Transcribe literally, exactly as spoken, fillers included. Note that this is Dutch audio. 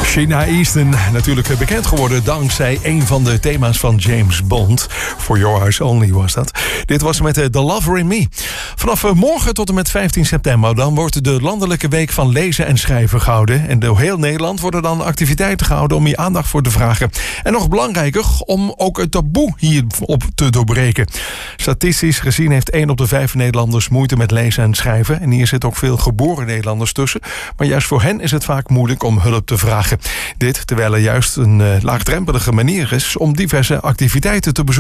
Sheena Easton, natuurlijk bekend geworden dankzij een van de thema's van James Bond. For Your Eyes Only was dat. Dit was met The Lover in Me. Vanaf morgen tot en met vijftien september... dan wordt de landelijke week van lezen en schrijven gehouden. En door heel Nederland worden dan activiteiten gehouden om hier aandacht voor te vragen. En nog belangrijker, om ook het taboe hierop te doorbreken. Statistisch gezien heeft één op de vijf Nederlanders moeite met lezen en schrijven. En hier zitten ook veel geboren Nederlanders tussen. Maar juist voor hen is het vaak moeilijk om hulp te vragen. Dit terwijl er juist een uh, laagdrempelige manier is om diverse activiteiten te bezoeken.